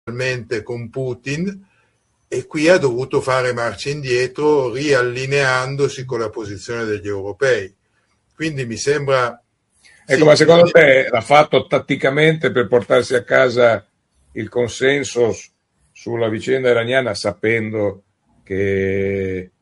con Putin, e qui ha dovuto fare marcia indietro riallineandosi con la posizione degli europei. Quindi mi sembra... Ecco, ma secondo te l'ha fatto tatticamente per portarsi a casa il consenso sulla vicenda iraniana, sapendo che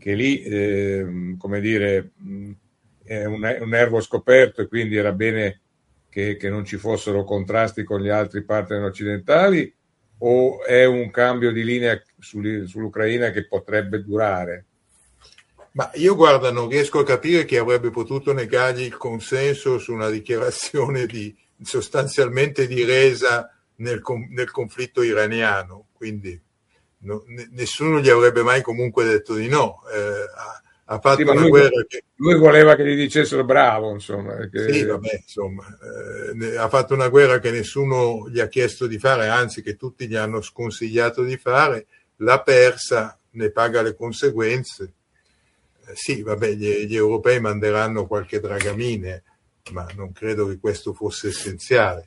lì, come dire, è un nervo scoperto, e quindi era bene che non ci fossero contrasti con gli altri partner occidentali, o è un cambio di linea sull'Ucraina che potrebbe durare? Ma io, guarda, non riesco a capire chi avrebbe potuto negargli il consenso su una dichiarazione sostanzialmente di resa nel conflitto iraniano, quindi nessuno gli avrebbe mai comunque detto di no. Ha fatto una guerra che... Lui voleva che gli dicessero bravo, insomma. Sì, vabbè, insomma, ha fatto una guerra che nessuno gli ha chiesto di fare, anzi che tutti gli hanno sconsigliato di fare, l'ha persa, ne paga le conseguenze. Sì, vabbè, gli europei manderanno qualche dragamine, ma non credo che questo fosse essenziale.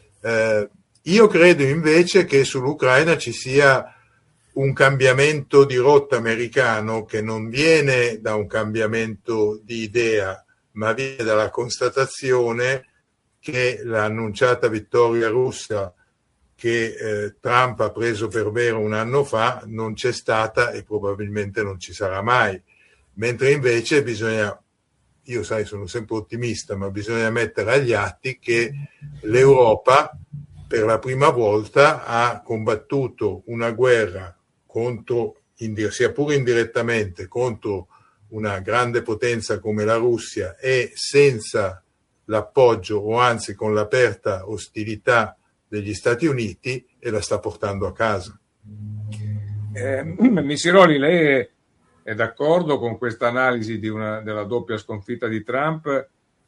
Io credo invece che sull'Ucraina ci sia un cambiamento di rotta americano che non viene da un cambiamento di idea, ma viene dalla constatazione che l'annunciata vittoria russa che Trump ha preso per vero un anno fa non c'è stata e probabilmente non ci sarà mai. Mentre invece io sai, sono sempre ottimista, ma bisogna mettere agli atti che l'Europa per la prima volta ha combattuto una guerra sia pure indirettamente, contro una grande potenza come la Russia, e senza l'appoggio, o anzi con l'aperta ostilità degli Stati Uniti, e la sta portando a casa. Missiroli, lei è d'accordo con questa analisi della doppia sconfitta di Trump,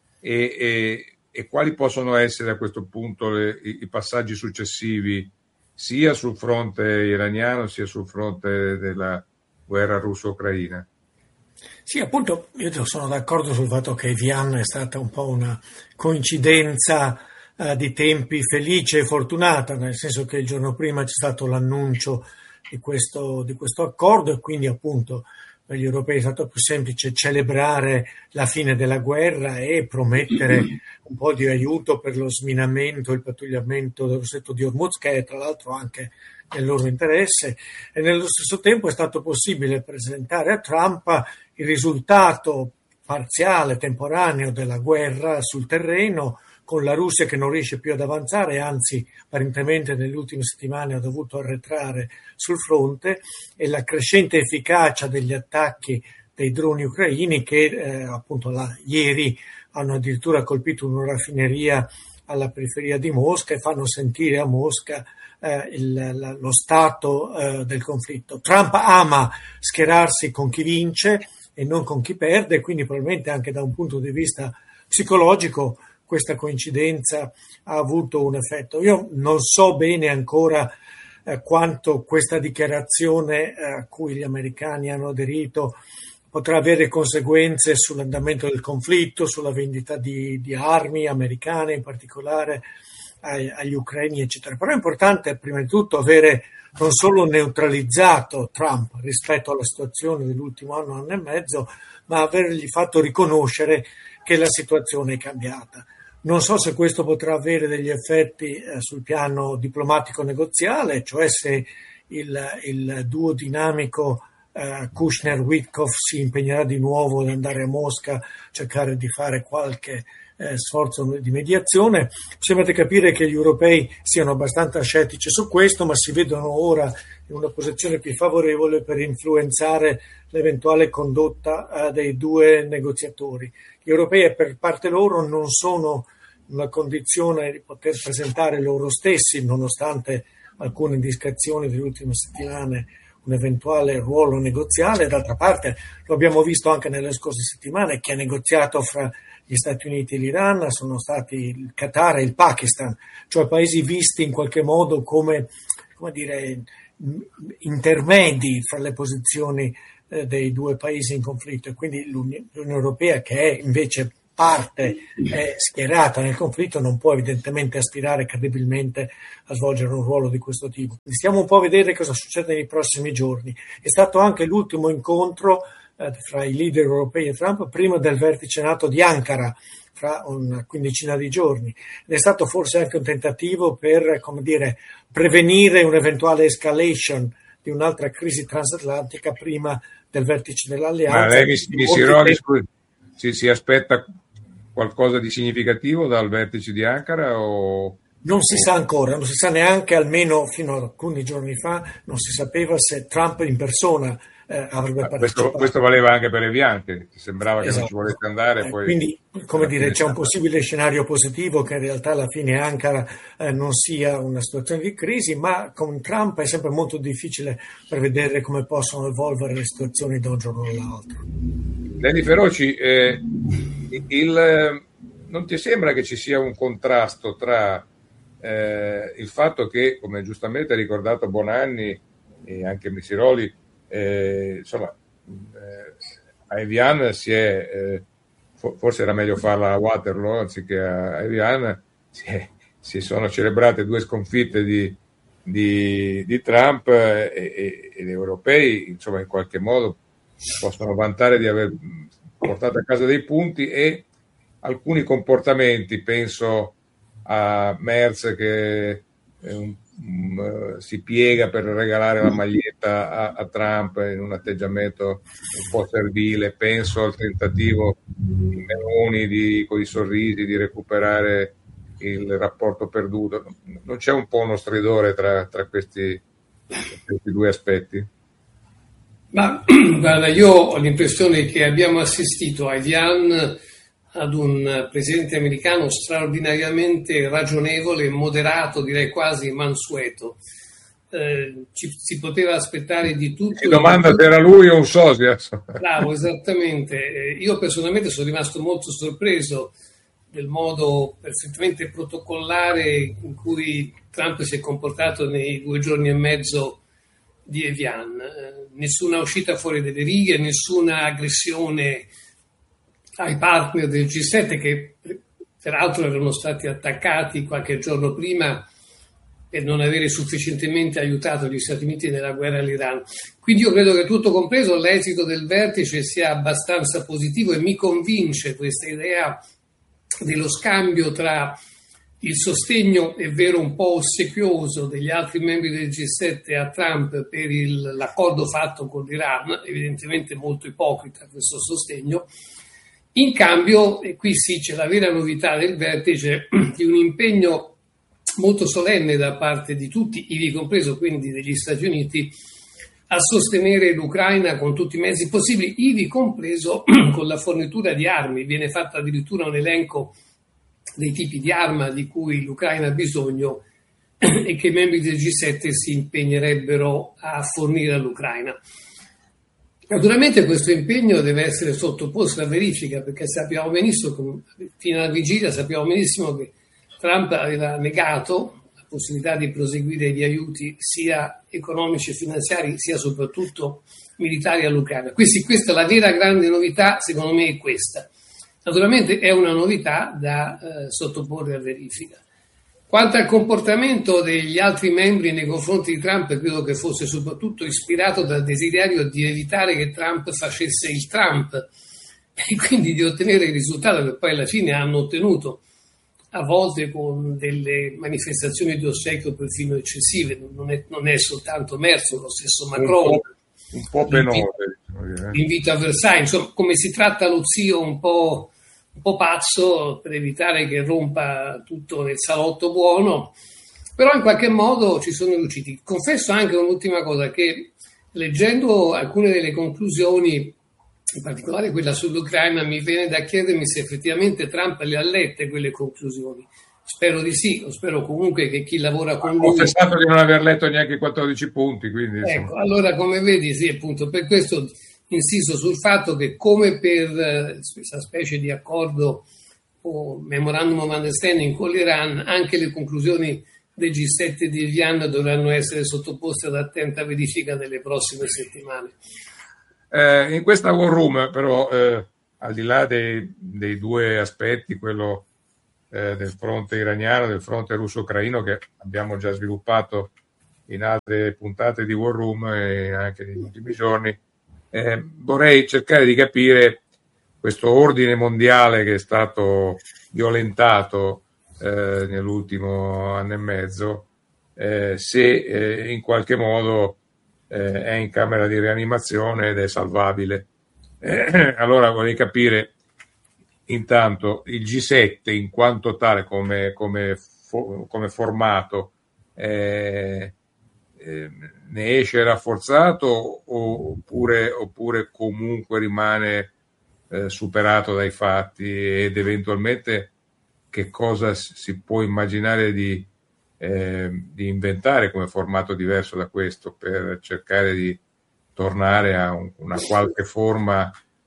e quali possono essere a questo punto i passaggi successivi, sia sul fronte iraniano sia sul fronte della guerra russo-ucraina? Sì, appunto, io sono d'accordo sul fatto che Evian è stata un po' una coincidenza di tempi felice e fortunata, nel senso che il giorno prima c'è stato l'annuncio di questo accordo, e quindi appunto per gli europei è stato più semplice celebrare la fine della guerra e promettere un po' di aiuto per lo sminamento e il pattugliamento dello stretto di Hormuz, che è tra l'altro anche nel loro interesse, e nello stesso tempo è stato possibile presentare a Trump il risultato parziale, temporaneo della guerra sul terreno, con la Russia che non riesce più ad avanzare, anzi apparentemente nelle ultime settimane ha dovuto arretrare sul fronte, e la crescente efficacia degli attacchi dei droni ucraini che appunto ieri hanno addirittura colpito una raffineria alla periferia di Mosca e fanno sentire a Mosca lo stato del conflitto. Trump ama schierarsi con chi vince e non con chi perde, quindi probabilmente anche da un punto di vista psicologico questa coincidenza ha avuto un effetto. Io non so bene ancora quanto questa dichiarazione a cui gli americani hanno aderito potrà avere conseguenze sull'andamento del conflitto, sulla vendita di armi americane in particolare agli ucraini, eccetera. Però è importante prima di tutto avere non solo neutralizzato Trump rispetto alla situazione dell'ultimo anno e mezzo, ma avergli fatto riconoscere che la situazione è cambiata. Non so se questo potrà avere degli effetti sul piano diplomatico-negoziale, cioè se il duo dinamico Kushner-Witkoff si impegnerà di nuovo ad andare a Mosca a cercare di fare qualche sforzo di mediazione. Sembra capire che gli europei siano abbastanza scettici su questo, ma si vedono ora in una posizione più favorevole per influenzare l'eventuale condotta dei due negoziatori. Gli europei per parte loro non sono in una condizione di poter presentare loro stessi, nonostante alcune indiscrezioni delle ultime settimane, un eventuale ruolo negoziale. D'altra parte lo abbiamo visto anche nelle scorse settimane, chi ha negoziato fra gli Stati Uniti e l'Iran sono stati il Qatar e il Pakistan, cioè paesi visti in qualche modo come dire, intermedi fra le posizioni dei due paesi in conflitto, e quindi l'Unione Europea, che è invece parte è schierata nel conflitto non può evidentemente aspirare credibilmente a svolgere un ruolo di questo tipo. Stiamo un po' a vedere cosa succede nei prossimi giorni. È stato anche l'ultimo incontro fra i leader europei e Trump prima del vertice NATO di Ankara, fra una quindicina di giorni, ed è stato forse anche un tentativo per, come dire, prevenire un'eventuale escalation di un'altra crisi transatlantica prima del vertice dell'alleanza. Ma lei si aspetta qualcosa di significativo dal vertice di Ankara o... Non si sa ancora, non si sa neanche, almeno fino a alcuni giorni fa, non si sapeva se Trump in persona avrebbe partecipato. Questo valeva anche per Evian, che sembrava che esatto. Non ci volesse andare. Poi quindi, come dire, c'è un possibile scenario positivo che in realtà alla fine Ankara non sia una situazione di crisi, ma con Trump è sempre molto difficile prevedere come possono evolvere le situazioni da un giorno all'altro. Lenny Feroci, non ti sembra che ci sia un contrasto tra il fatto che, come giustamente ha ricordato Bonanni e anche Missiroli, insomma, a Evian forse era meglio farla a Waterloo anziché a Evian, si sono celebrate 2 sconfitte di Trump e gli europei, insomma, in qualche modo possono vantare di aver portato a casa dei punti, e alcuni comportamenti, penso a Merz che si piega per regalare la maglietta a Trump in un atteggiamento un po' servile, penso al tentativo di Meloni con i sorrisi di recuperare il rapporto perduto. Non c'è un po' uno stridore tra questi 2 aspetti? Ma guarda, io ho l'impressione che abbiamo assistito a Evian ad un presidente americano straordinariamente ragionevole, moderato, direi quasi mansueto. Si poteva aspettare di tutto. Si domanda se era lui o un sosia. Bravo, esattamente. Io personalmente sono rimasto molto sorpreso del modo perfettamente protocollare in cui Trump si è comportato nei 2 giorni e mezzo di Evian. Nessuna uscita fuori delle righe, nessuna aggressione ai partner del G7, che peraltro erano stati attaccati qualche giorno prima per non avere sufficientemente aiutato gli Stati Uniti nella guerra all'Iran. Quindi io credo che tutto compreso l'esito del vertice sia abbastanza positivo, e mi convince questa idea dello scambio tra il sostegno, è vero, un po' ossequioso degli altri membri del G7 a Trump per l'accordo fatto con l'Iran, evidentemente molto ipocrita questo sostegno. In cambio, e qui sì c'è la vera novità del vertice, di un impegno molto solenne da parte di tutti, ivi compreso quindi degli Stati Uniti, a sostenere l'Ucraina con tutti i mezzi possibili, ivi compreso con la fornitura di armi. Viene fatto addirittura un elenco dei tipi di arma di cui l'Ucraina ha bisogno e che i membri del G7 si impegnerebbero a fornire all'Ucraina. Naturalmente questo impegno deve essere sottoposto a verifica, perché sappiamo benissimo, fino alla vigilia sappiamo benissimo che Trump aveva negato la possibilità di proseguire gli aiuti sia economici e finanziari, sia soprattutto militari all'Ucraina. Questa è la vera grande novità, secondo me è questa. Naturalmente è una novità da sottoporre a verifica. Quanto al comportamento degli altri membri nei confronti di Trump, credo che fosse soprattutto ispirato dal desiderio di evitare che Trump facesse il Trump e quindi di ottenere il risultato che poi alla fine hanno ottenuto, a volte con delle manifestazioni di ossequio perfino eccessive. Non è soltanto Merz, lo stesso Macron. Un po' penose. L'invito a Versailles, insomma, come si tratta lo zio un po' pazzo per evitare che rompa tutto nel salotto buono, però in qualche modo ci sono riusciti. Confesso anche un'ultima cosa, che leggendo alcune delle conclusioni, in particolare quella sull'Ucraina, mi viene da chiedermi se effettivamente Trump le ha lette quelle conclusioni. Spero di sì, o spero comunque che chi lavora con lui... Ho pensato di non aver letto neanche i 14 punti, quindi... Ecco, allora come vedi, sì, appunto, per questo insisto sul fatto che, come per questa specie di accordo o memorandum of understanding con l'Iran, anche le conclusioni del G7 di Evian dovranno essere sottoposte ad attenta verifica nelle prossime settimane. In questa war room, però, al di là dei due aspetti, quello del fronte iraniano, del fronte russo-ucraino, che abbiamo già sviluppato in altre puntate di War Room e anche negli ultimi giorni, vorrei cercare di capire questo ordine mondiale che è stato violentato nell'ultimo anno e mezzo, se in qualche modo è in camera di rianimazione ed è salvabile. Allora vorrei capire intanto il G7 in quanto tale come formato ne esce rafforzato oppure comunque rimane superato dai fatti, ed eventualmente che cosa si può immaginare di inventare come formato diverso da questo per cercare di tornare a una qualche forma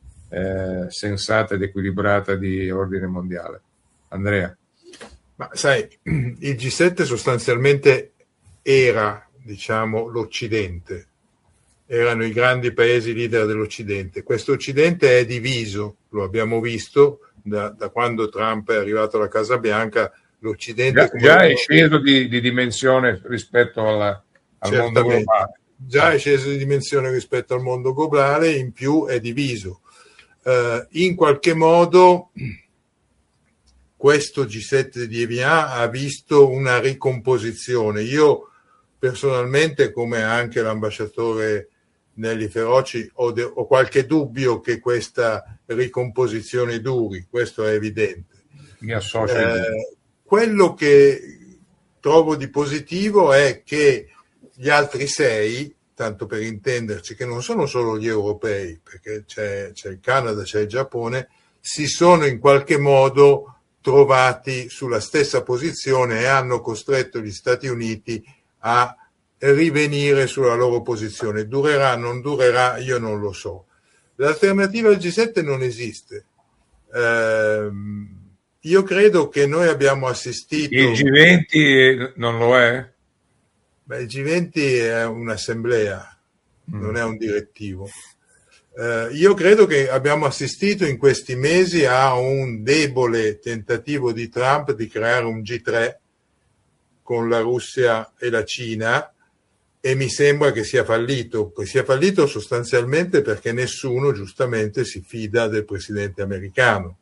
sensata ed equilibrata di ordine mondiale. Andrea? Ma sai, il G7 sostanzialmente era, diciamo, l'Occidente, erano i grandi paesi leader dell'Occidente. Questo Occidente è diviso, lo abbiamo visto da quando Trump è arrivato alla Casa Bianca. L'Occidente già è sceso di dimensione rispetto al mondo globale. Già è sceso di dimensione rispetto al mondo globale, in più è diviso. In qualche modo questo G7 di Evian ha visto una ricomposizione. Io personalmente, come anche l'ambasciatore Nelli Feroci, ho qualche dubbio che questa ricomposizione duri, questo è evidente. Mi associo. Quello che trovo di positivo è che gli altri 6, tanto per intenderci, che non sono solo gli europei, perché c'è il Canada, c'è il Giappone, si sono in qualche modo trovati sulla stessa posizione e hanno costretto gli Stati Uniti a rivenire sulla loro posizione. Durerà, non durerà, io non lo so. L'alternativa al G7 non esiste. Io credo che noi abbiamo assistito... Il G20 non lo è? Beh, il G20 è un'assemblea, non è un direttivo. Io credo che abbiamo assistito in questi mesi a un debole tentativo di Trump di creare un G3 con la Russia e la Cina, e mi sembra che sia fallito sostanzialmente perché nessuno giustamente si fida del presidente americano.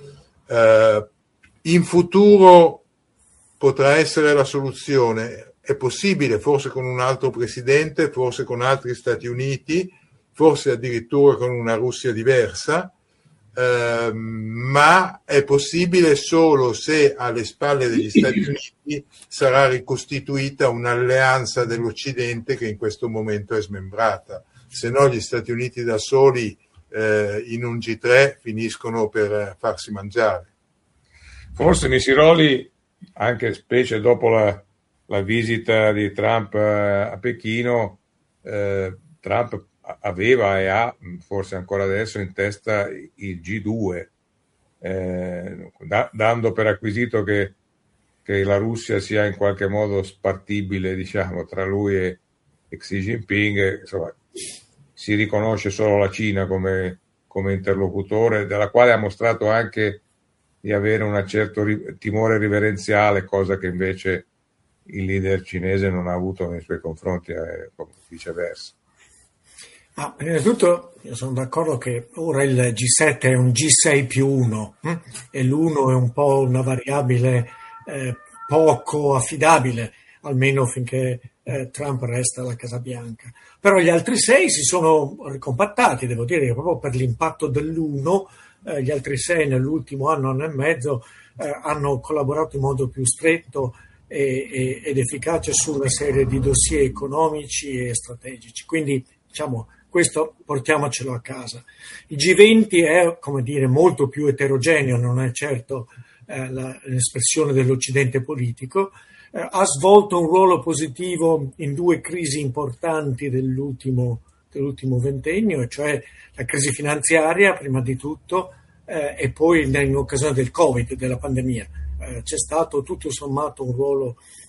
In futuro potrà essere la soluzione, è possibile, forse con un altro presidente, forse con altri Stati Uniti, forse addirittura con una Russia diversa, ma è possibile solo se alle spalle degli Stati Uniti sarà ricostituita un'alleanza dell'Occidente che in questo momento è smembrata. Se no gli Stati Uniti da soli in un G3 finiscono per farsi mangiare. Forse Missiroli, anche specie dopo la visita di Trump a Pechino, Trump aveva e ha forse ancora adesso in testa il G2, dando per acquisito che la Russia sia in qualche modo spartibile, diciamo, tra lui e Xi Jinping. Insomma, si riconosce solo la Cina come interlocutore, dalla quale ha mostrato anche di avere un certo timore riverenziale, cosa che invece il leader cinese non ha avuto nei suoi confronti, viceversa. Ma prima di tutto io sono d'accordo che ora il G7 è un G6+1 e l'1 è un po' una variabile poco affidabile, almeno finché Trump resta alla Casa Bianca. Però gli altri 6 si sono ricompattati, devo dire, che proprio per l'impatto dell'1, gli altri 6 nell'ultimo anno e mezzo hanno collaborato in modo più stretto ed efficace su una serie di dossier economici e strategici. Quindi, diciamo, questo portiamocelo a casa. Il G20 è, come dire, molto più eterogeneo, non è certo l'espressione dell'Occidente politico. Ha svolto un ruolo positivo in 2 crisi importanti dell'ultimo ventennio, cioè la crisi finanziaria prima di tutto e poi in occasione del Covid, della pandemia. C'è stato tutto sommato un ruolo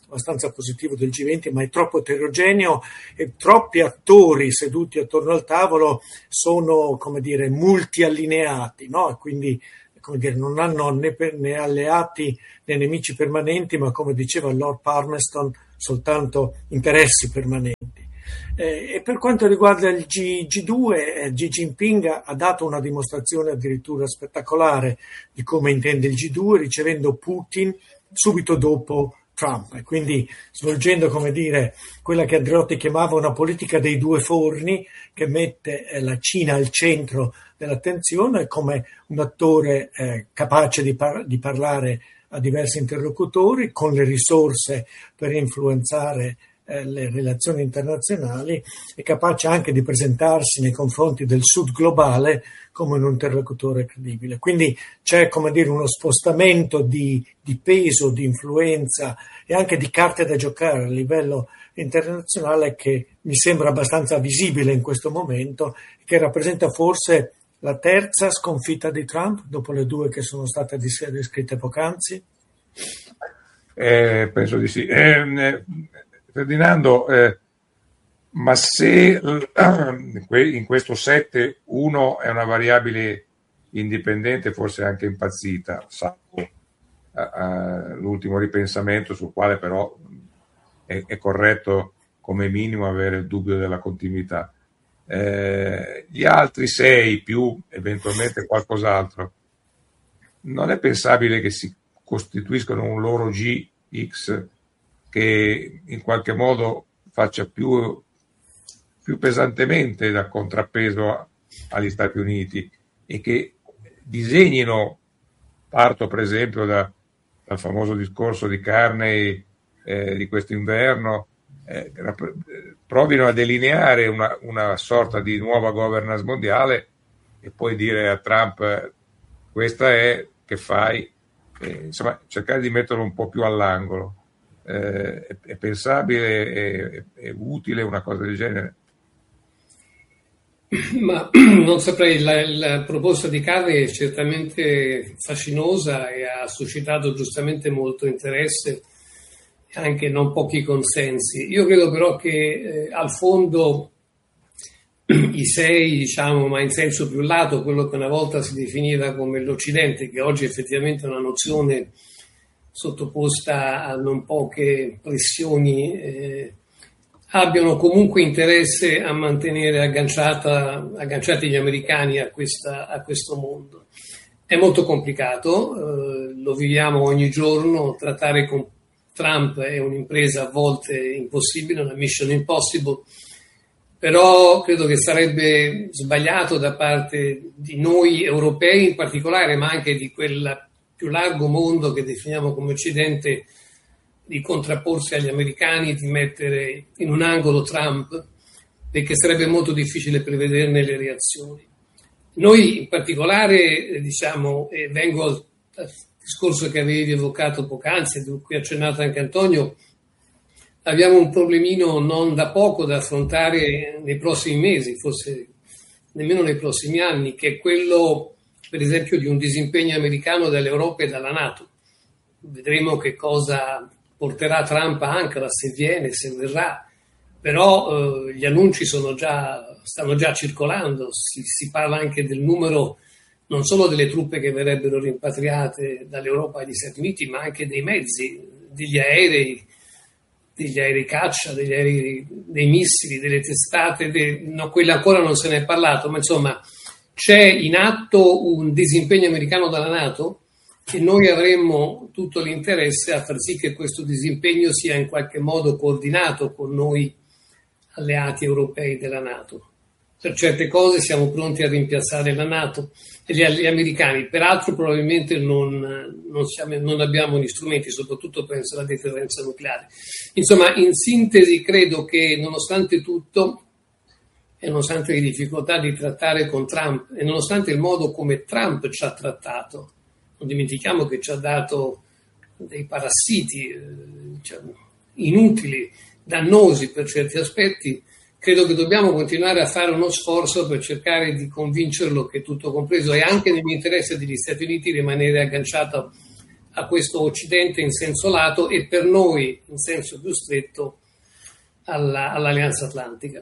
abbastanza positivo del G20, ma è troppo eterogeneo e troppi attori seduti attorno al tavolo sono, come dire, multiallineati, no? Quindi, come dire, non hanno né alleati né nemici permanenti, ma come diceva Lord Palmerston, soltanto interessi permanenti. E per quanto riguarda il G2, Xi Jinping ha dato una dimostrazione addirittura spettacolare di come intende il G2, ricevendo Putin subito dopo Trump, e quindi svolgendo, come dire, quella che Andreotti chiamava una politica dei due forni, che mette la Cina al centro dell'attenzione come un attore capace di parlare a diversi interlocutori, con le risorse per influenzare le relazioni internazionali, è capace anche di presentarsi nei confronti del Sud globale come un interlocutore credibile. Quindi c'è, come dire, uno spostamento di peso, di influenza e anche di carte da giocare a livello internazionale che mi sembra abbastanza visibile in questo momento, che rappresenta forse la terza sconfitta di Trump dopo le due che sono state descritte poc'anzi. Penso di sì. Ferdinando, ma se in questo 7 1 è una variabile indipendente, forse anche impazzita, salvo l'ultimo ripensamento sul quale però è corretto come minimo avere il dubbio della continuità. Gli altri 6 più eventualmente qualcos'altro, non è pensabile che si costituiscono un loro GX che in qualche modo faccia più pesantemente da contrappeso agli Stati Uniti e che disegnino, parto per esempio dal famoso discorso di Carney di questo inverno, provino a delineare una sorta di nuova governance mondiale e poi dire a Trump questa è, che fai? Insomma, cercare di metterlo un po' più all'angolo. È pensabile, è utile una cosa del genere? Ma non saprei, la proposta di Carney è certamente fascinosa e ha suscitato giustamente molto interesse e anche non pochi consensi. Io credo però che al fondo i 6, diciamo, ma in senso più lato, quello che una volta si definiva come l'Occidente, che oggi effettivamente è una nozione sottoposta a non poche pressioni, abbiano comunque interesse a mantenere agganciati gli americani a questo mondo. È molto complicato, lo viviamo ogni giorno, trattare con Trump è un'impresa a volte impossibile, una mission impossible, però credo che sarebbe sbagliato da parte di noi europei in particolare, ma anche di quel più largo mondo che definiamo come Occidente, di contrapporsi agli americani, di mettere in un angolo Trump, perché sarebbe molto difficile prevederne le reazioni. Noi in particolare, diciamo, e vengo al discorso che avevi evocato poc'anzi, di cui ha accennato anche Antonio, abbiamo un problemino non da poco da affrontare nei prossimi mesi, forse nemmeno nei prossimi anni, che è quello, per esempio, di un disimpegno americano dall'Europa e dalla NATO. Vedremo che cosa porterà Trump a Ankara, se viene, se verrà, però gli annunci stanno già circolando, si parla anche del numero non solo delle truppe che verrebbero rimpatriate dall'Europa agli Stati Uniti, ma anche dei mezzi, degli aerei caccia, dei missili, delle testate, no, quella ancora non se ne è parlato, ma insomma c'è in atto un disimpegno americano dalla NATO e noi avremmo tutto l'interesse a far sì che questo disimpegno sia in qualche modo coordinato con noi alleati europei della NATO. Per certe cose siamo pronti a rimpiazzare la NATO e gli americani, peraltro probabilmente non abbiamo gli strumenti, soprattutto penso alla deterrenza nucleare. Insomma, in sintesi credo che nonostante tutto e nonostante le difficoltà di trattare con Trump e nonostante il modo come Trump ci ha trattato, non dimentichiamo che ci ha dato dei parassiti inutili, dannosi per certi aspetti, credo che dobbiamo continuare a fare uno sforzo per cercare di convincerlo che tutto compreso è anche nell'interesse degli Stati Uniti rimanere agganciato a questo Occidente in senso lato e per noi in senso più stretto all'Alleanza Atlantica.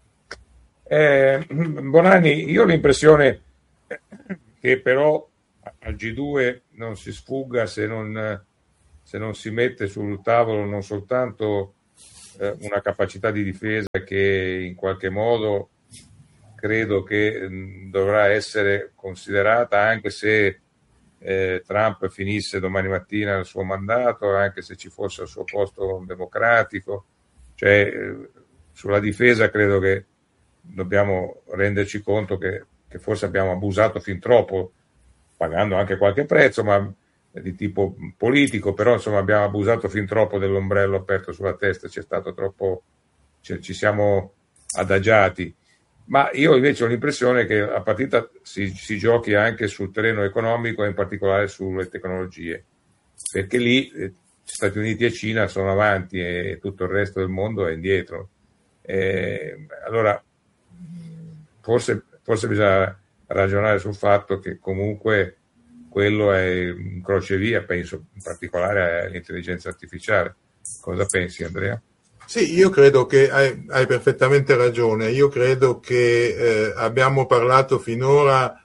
Bonanni, io ho l'impressione che però al G2 non si sfugga se non si mette sul tavolo non soltanto una capacità di difesa che in qualche modo credo che dovrà essere considerata, anche se Trump finisse domani mattina il suo mandato, anche se ci fosse al suo posto un democratico, cioè sulla difesa credo che dobbiamo renderci conto che forse abbiamo abusato fin troppo, pagando anche qualche prezzo, ma di tipo politico, però insomma abbiamo abusato fin troppo dell'ombrello aperto sulla testa, c'è stato troppo, ci siamo adagiati. Ma io invece ho l'impressione che la partita si giochi anche sul terreno economico e in particolare sulle tecnologie, perché lì Stati Uniti e Cina sono avanti e tutto il resto del mondo è indietro. Allora forse bisogna ragionare sul fatto che comunque quello è un crocevia, penso in particolare all'intelligenza artificiale. Cosa pensi, Andrea? Sì, io credo che hai perfettamente ragione. Io credo che abbiamo parlato finora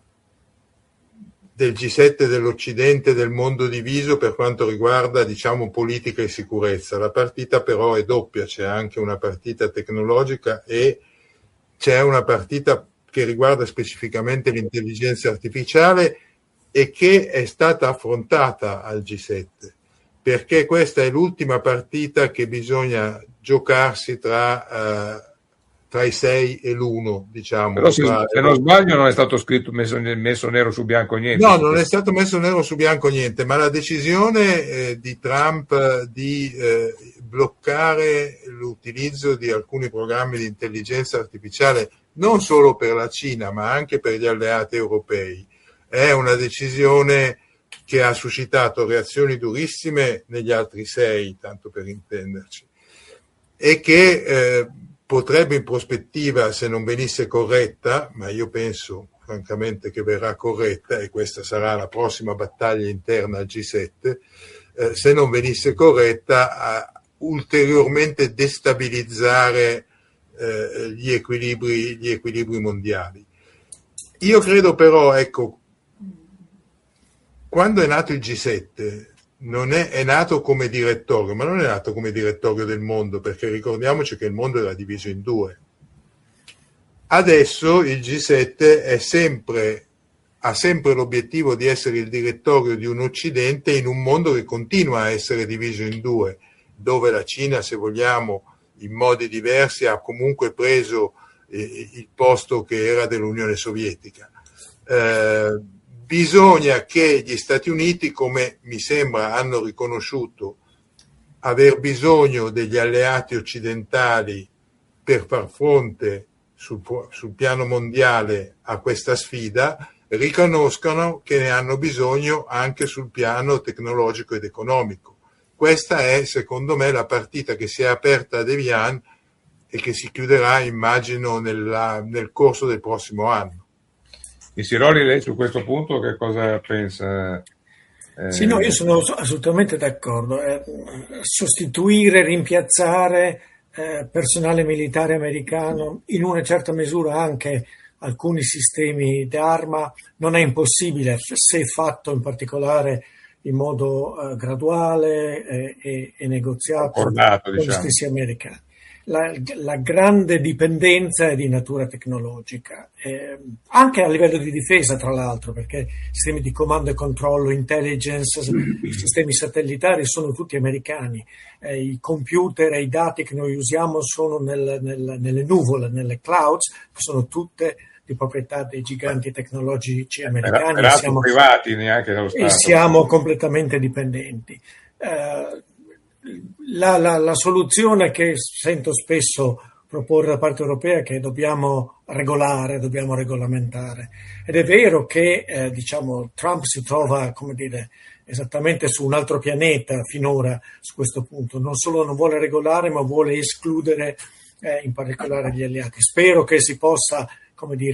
del G7 dell'Occidente, del mondo diviso per quanto riguarda, diciamo, politica e sicurezza. La partita però è doppia, c'è anche una partita tecnologica e c'è una partita che riguarda specificamente l'intelligenza artificiale e che è stata affrontata al G7, perché questa è l'ultima partita che bisogna giocarsi tra i 6 e l'1, diciamo. Però se non sbaglio non è stato scritto, messo nero su bianco niente. No, non è stato messo nero su bianco niente, ma la decisione di Trump di bloccare l'utilizzo di alcuni programmi di intelligenza artificiale non solo per la Cina, ma anche per gli alleati europei, è una decisione che ha suscitato reazioni durissime negli altri 6, tanto per intenderci, e che potrebbe in prospettiva, se non venisse corretta, ma io penso francamente che verrà corretta e questa sarà la prossima battaglia interna al G7, se non venisse corretta, ulteriormente destabilizzare gli equilibri mondiali. Io credo però, ecco, quando è nato il G7 è nato come direttorio, ma non è nato come direttorio del mondo, perché ricordiamoci che il mondo era diviso in 2. Adesso il G7 ha sempre l'obiettivo di essere il direttorio di un Occidente in un mondo che continua a essere diviso in 2, dove la Cina, se vogliamo, in modi diversi ha comunque preso il posto che era dell'Unione Sovietica. Bisogna che gli Stati Uniti, come mi sembra hanno riconosciuto, aver bisogno degli alleati occidentali per far fronte sul piano mondiale a questa sfida, riconoscano che ne hanno bisogno anche sul piano tecnologico ed economico. Questa è, secondo me, la partita che si è aperta ad Evian e che si chiuderà, immagino, nel corso del prossimo anno. Siroli, lei su questo punto che cosa pensa? Sì, no, io sono assolutamente d'accordo. Sostituire, rimpiazzare personale militare americano, in una certa misura anche alcuni sistemi d'arma, non è impossibile se fatto in particolare in modo graduale e negoziato con gli stessi americani. La grande dipendenza è di natura tecnologica, anche a livello di difesa, tra l'altro, perché sistemi di comando e controllo, intelligence, i sistemi satellitari sono tutti americani, i computer e i dati che noi usiamo sono nelle nuvole, nelle clouds, che sono tutte di proprietà dei giganti tecnologici americani. Siamo privati neanche dallo Stato. E siamo completamente dipendenti. La soluzione che sento spesso proporre da parte europea è che dobbiamo regolamentare, ed è vero che Trump si trova, come dire, esattamente su un altro pianeta finora su questo punto, non solo non vuole regolare ma vuole escludere in particolare gli alleati. Spero che si possa, come dire,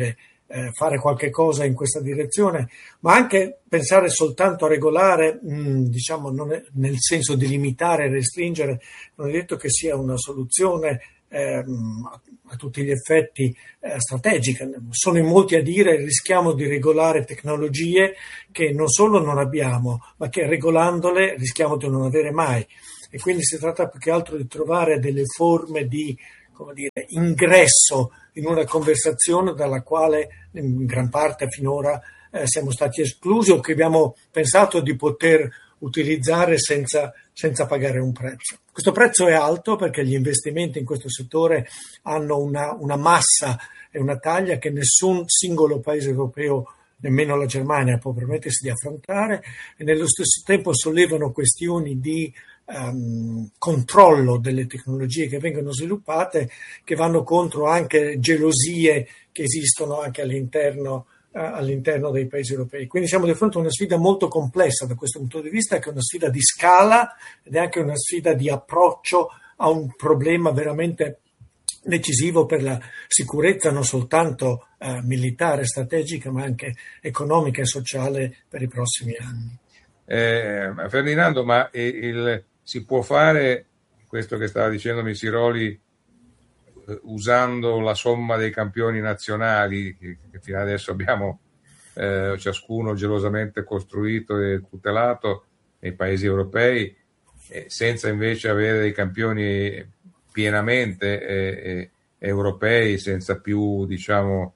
fare qualche cosa in questa direzione, ma anche pensare soltanto a regolare, diciamo, non è, nel senso di limitare e restringere, non è detto che sia una soluzione a tutti gli effetti strategica. Sono in molti a dire rischiamo di regolare tecnologie che non solo non abbiamo, ma che regolandole rischiamo di non avere mai. E quindi si tratta più che altro di trovare delle forme di, come dire, ingresso in una conversazione dalla quale in gran parte finora siamo stati esclusi o che abbiamo pensato di poter utilizzare senza pagare un prezzo. Questo prezzo è alto perché gli investimenti in questo settore hanno una massa e una taglia che nessun singolo paese europeo, nemmeno la Germania, può permettersi di affrontare, e nello stesso tempo sollevano questioni di controllo delle tecnologie che vengono sviluppate, che vanno contro anche gelosie che esistono anche all'interno dei paesi europei. Quindi siamo di fronte a una sfida molto complessa da questo punto di vista, che è una sfida di scala ed è anche una sfida di approccio a un problema veramente decisivo per la sicurezza non soltanto militare, strategica, ma anche economica e sociale per i prossimi anni. Ferdinando, ma si può fare questo che stava dicendo Missiroli usando la somma dei campioni nazionali che fino adesso abbiamo ciascuno gelosamente costruito e tutelato nei paesi europei, senza invece avere dei campioni pienamente europei, senza più, diciamo,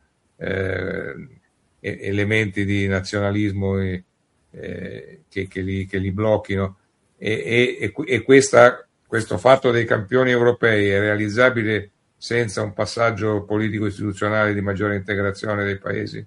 elementi di nazionalismo che li blocchino, e questo fatto dei campioni europei è realizzabile senza un passaggio politico-istituzionale di maggiore integrazione dei paesi?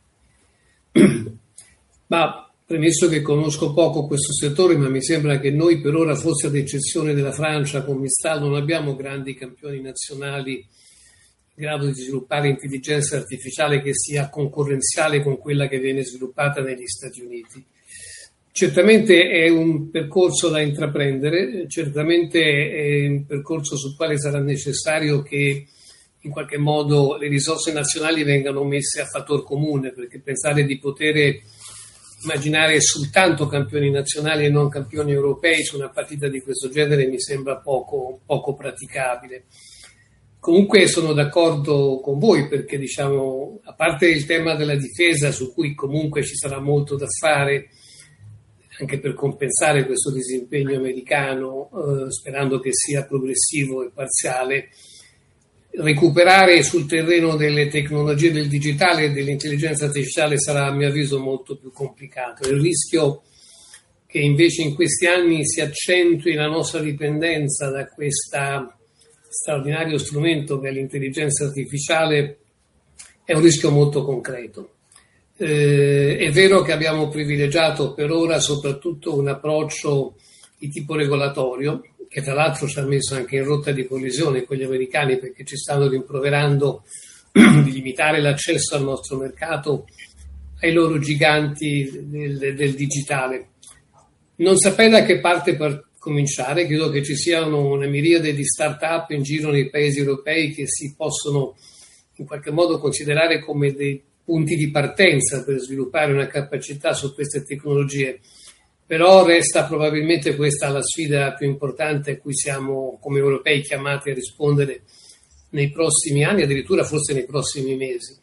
Ma premesso che conosco poco questo settore, ma mi sembra che noi per ora, forse ad eccezione della Francia con Mistral, non abbiamo grandi campioni nazionali in grado di sviluppare intelligenza artificiale che sia concorrenziale con quella che viene sviluppata negli Stati Uniti. Certamente è un percorso da intraprendere, certamente è un percorso sul quale sarà necessario che in qualche modo le risorse nazionali vengano messe a fattor comune, perché pensare di poter immaginare soltanto campioni nazionali e non campioni europei su una partita di questo genere mi sembra poco praticabile. Comunque sono d'accordo con voi perché, diciamo, a parte il tema della difesa, su cui comunque ci sarà molto da fare anche per compensare questo disimpegno americano, sperando che sia progressivo e parziale, recuperare sul terreno delle tecnologie del digitale e dell'intelligenza artificiale sarà, a mio avviso, molto più complicato. Il rischio che invece in questi anni si accentui la nostra dipendenza da questo straordinario strumento che è l'intelligenza artificiale è un rischio molto concreto. È vero che abbiamo privilegiato per ora soprattutto un approccio di tipo regolatorio, che tra l'altro ci ha messo anche in rotta di collisione con gli americani, perché ci stanno rimproverando di limitare l'accesso al nostro mercato ai loro giganti del digitale. Non saprei da che parte cominciare, credo che ci siano una miriade di start-up in giro nei paesi europei che si possono in qualche modo considerare come dei punti di partenza per sviluppare una capacità su queste tecnologie, però resta probabilmente questa la sfida più importante a cui siamo come europei chiamati a rispondere nei prossimi anni, addirittura forse nei prossimi mesi.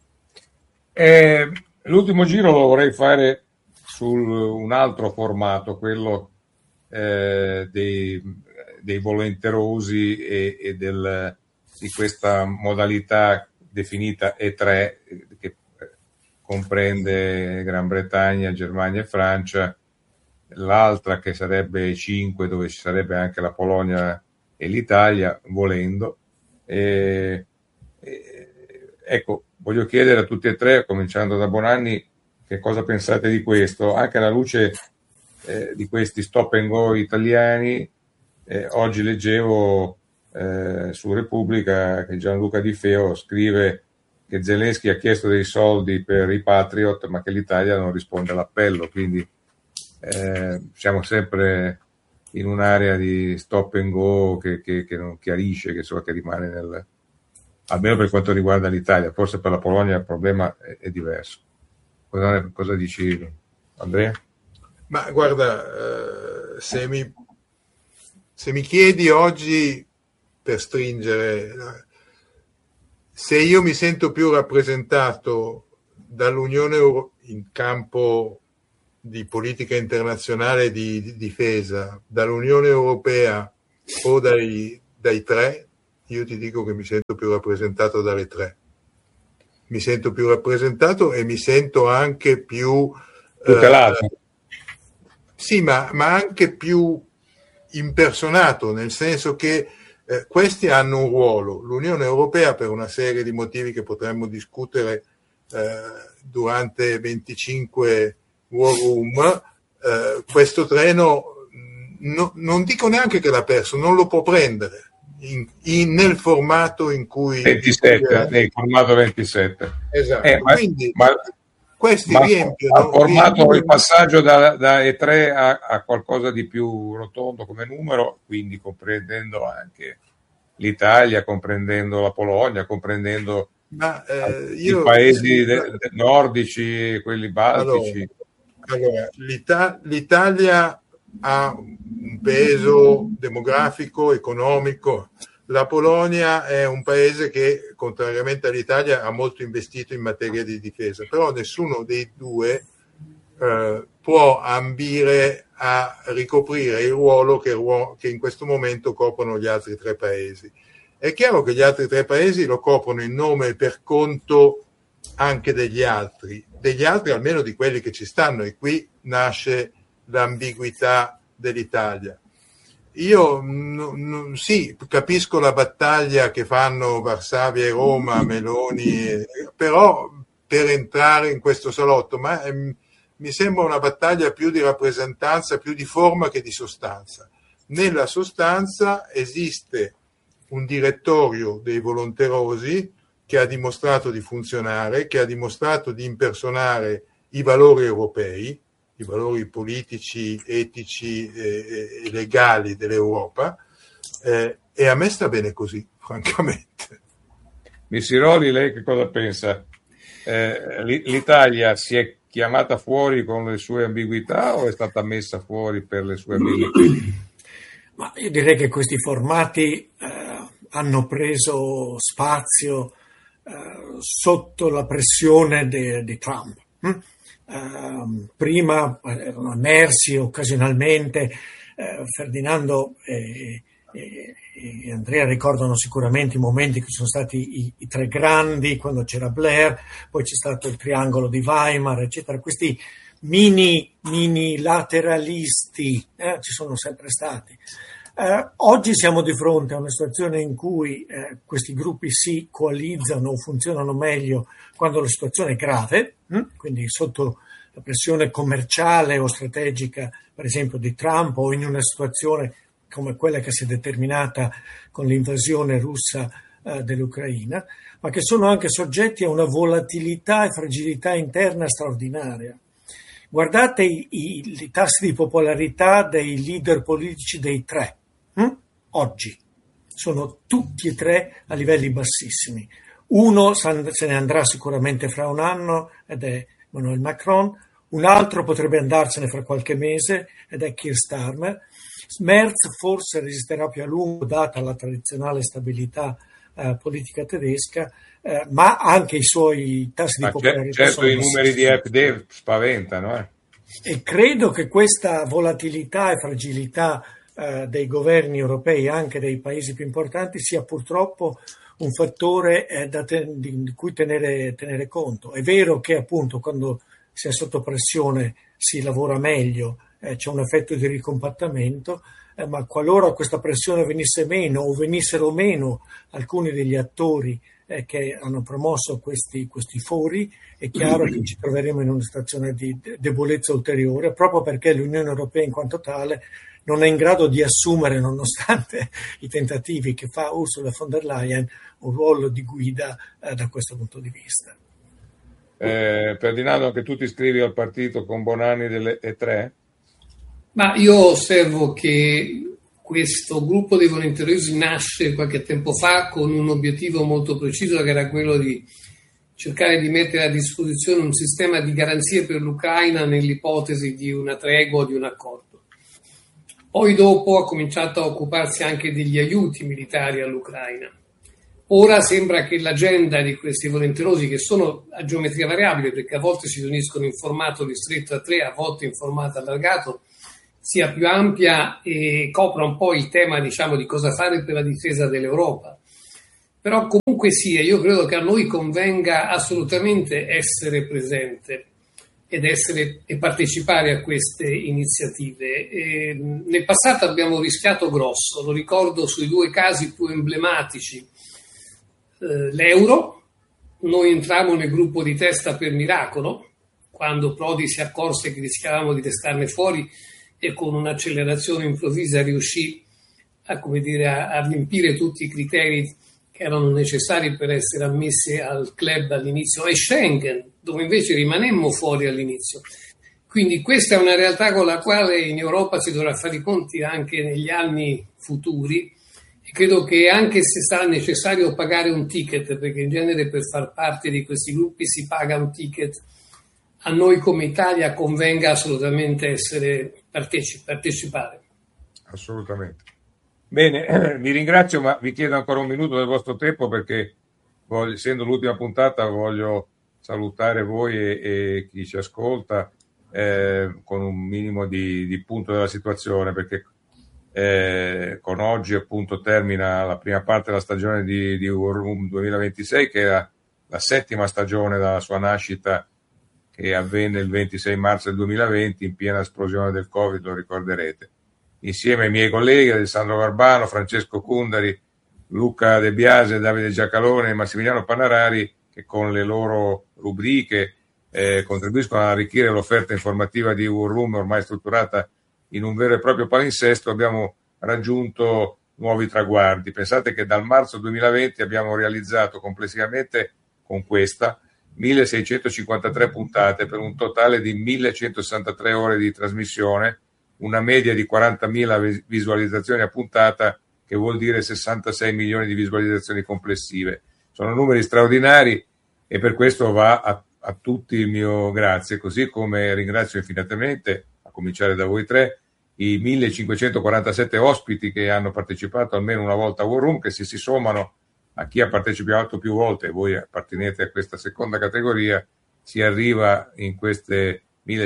L'ultimo giro lo vorrei fare su un altro formato, quello dei volenterosi e di questa modalità definita E3, che comprende Gran Bretagna, Germania e Francia, l'altra che sarebbe E5, dove ci sarebbe anche la Polonia e l'Italia, volendo. Ecco, voglio chiedere a tutti e tre, cominciando da Bonanni, che cosa pensate di questo, anche alla luce di questi stop and go italiani. Oggi leggevo su Repubblica che Gianluca Di Feo scrive che Zelensky ha chiesto dei soldi per i Patriot, ma che l'Italia non risponde all'appello, quindi siamo sempre in un'area di stop and go che non chiarisce, che rimane almeno per quanto riguarda l'Italia. Forse per la Polonia il problema è diverso. Cosa dici, Andrea? Ma guarda, se mi chiedi oggi, per stringere, se io mi sento più rappresentato dall'Unione Europea in campo di politica internazionale e di difesa, dall'Unione Europea o dai tre, io ti dico che mi sento più rappresentato dalle tre. Mi sento più rappresentato e mi sento anche più tutelato. Sì, ma anche più impersonato, nel senso che questi hanno un ruolo. L'Unione Europea, per una serie di motivi che potremmo discutere durante 25 War Room, questo treno non dico neanche che l'ha perso, non lo può prendere nel formato in cui 27, nel formato 27. Esatto. Quindi questi riempiono. Ha formato il passaggio da E3 a qualcosa di più rotondo come numero, quindi comprendendo anche l'Italia, comprendendo la Polonia, comprendendo i paesi nordici, quelli baltici. Allora, l'Italia ha un peso demografico, economico. La Polonia è un paese che, contrariamente all'Italia, ha molto investito in materia di difesa, però nessuno dei due può ambire a ricoprire il ruolo che in questo momento coprono gli altri tre paesi. È chiaro che gli altri tre paesi lo coprono in nome e per conto anche degli altri almeno di quelli che ci stanno, e qui nasce l'ambiguità dell'Italia. Io sì, capisco la battaglia che fanno Varsavia e Roma, Meloni, però per entrare in questo salotto, ma mi sembra una battaglia più di rappresentanza, più di forma che di sostanza. Nella sostanza esiste un direttorio dei volonterosi che ha dimostrato di funzionare, che ha dimostrato di impersonare i valori europei, i valori politici, etici e legali dell'Europa, e a me sta bene così, francamente. Missiroli, lei che cosa pensa? L'Italia si è chiamata fuori con le sue ambiguità o è stata messa fuori per le sue ambiguità? Ma io direi che questi formati hanno preso spazio sotto la pressione di Trump. Prima erano emersi occasionalmente, Ferdinando e Andrea ricordano sicuramente i momenti che sono stati i tre grandi, quando c'era Blair, poi c'è stato il triangolo di Weimar, eccetera. Questi mini lateralisti ci sono sempre stati. Oggi siamo di fronte a una situazione in cui questi gruppi si coalizzano o funzionano meglio quando la situazione è grave, quindi sotto la pressione commerciale o strategica, per esempio, di Trump, o in una situazione come quella che si è determinata con l'invasione russa dell'Ucraina, ma che sono anche soggetti a una volatilità e fragilità interna straordinaria. Guardate i tassi di popolarità dei leader politici dei tre. Oggi sono tutti e tre a livelli bassissimi. Uno se ne andrà sicuramente fra un anno ed è Emmanuel Macron, un altro potrebbe andarsene fra qualche mese ed è Keir Starmer. Merz forse resisterà più a lungo data la tradizionale stabilità politica tedesca, ma anche i suoi tassi di popolarità certo, sono i numeri di AfD spaventano. E credo che questa volatilità e fragilità dei governi europei, anche dei paesi più importanti, sia purtroppo un fattore di cui tenere conto. È vero che appunto quando si è sotto pressione si lavora meglio, c'è un effetto di ricompattamento, ma qualora questa pressione venisse meno o venissero meno alcuni degli attori che hanno promosso questi fori, è chiaro che ci troveremo in una situazione di debolezza ulteriore, proprio perché l'Unione Europea in quanto tale non è in grado di assumere, nonostante i tentativi che fa Ursula von der Leyen, un ruolo di guida da questo punto di vista. Ferdinando, anche tu ti iscrivi al partito con Bonanni delle E3? Ma io osservo che questo gruppo dei volenterosi nasce qualche tempo fa con un obiettivo molto preciso, che era quello di cercare di mettere a disposizione un sistema di garanzie per l'Ucraina nell'ipotesi di una tregua o di un accordo. Poi dopo ha cominciato a occuparsi anche degli aiuti militari all'Ucraina. Ora sembra che l'agenda di questi volenterosi, che sono a geometria variabile perché a volte si riuniscono in formato ristretto a 3, a volte in formato allargato, sia più ampia e copra un po' il tema, diciamo, di cosa fare per la difesa dell'Europa. Però comunque sia, io credo che a noi convenga assolutamente essere presente e partecipare a queste iniziative. Nel passato abbiamo rischiato grosso, lo ricordo sui 2 casi più emblematici. L'euro, noi entrammo nel gruppo di testa per miracolo, quando Prodi si accorse che rischiavamo di restarne fuori e con un'accelerazione improvvisa riuscì a riempire tutti i criteri che erano necessari per essere ammessi al club all'inizio, e Schengen, dove invece rimanemmo fuori all'inizio. Quindi questa è una realtà con la quale in Europa si dovrà fare i conti anche negli anni futuri, e credo che anche se sarà necessario pagare un ticket, perché in genere per far parte di questi gruppi si paga un ticket, a noi come Italia convenga assolutamente partecipare. Assolutamente. Bene, vi ringrazio, ma vi chiedo ancora un minuto del vostro tempo perché, essendo l'ultima puntata, voglio salutare voi e chi ci ascolta con un minimo di punto della situazione, perché con oggi appunto termina la prima parte della stagione di War Room 2026, che era la 7ª stagione dalla sua nascita, che avvenne il 26 marzo del 2020 in piena esplosione del Covid, lo ricorderete. Insieme ai miei colleghi Alessandro Garbano, Francesco Cundari, Luca De Biase, Davide Giacalone e Massimiliano Panarari, che con le loro rubriche contribuiscono ad arricchire l'offerta informativa di War Room, ormai strutturata in un vero e proprio palinsesto, abbiamo raggiunto nuovi traguardi. Pensate che dal marzo 2020 abbiamo realizzato complessivamente con questa 1653 puntate per un totale di 1163 ore di trasmissione, una media di 40.000 visualizzazioni a puntata, che vuol dire 66 milioni di visualizzazioni complessive. Sono numeri straordinari e per questo va a tutti il mio grazie, così come ringrazio infinitamente, a cominciare da voi 3, i 1547 ospiti che hanno partecipato almeno una volta a War Room, che si sommano a chi ha partecipato più volte, e voi appartenete a questa seconda categoria, si arriva in queste